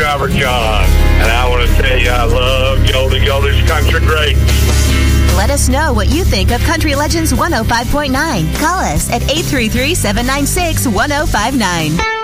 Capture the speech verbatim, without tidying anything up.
driver, John. And I want to tell you, I love Yoda. Yoda's country great. Let us know what you think of Country Legends one oh five point nine. Call us at eight three three, seven nine six, one oh five nine.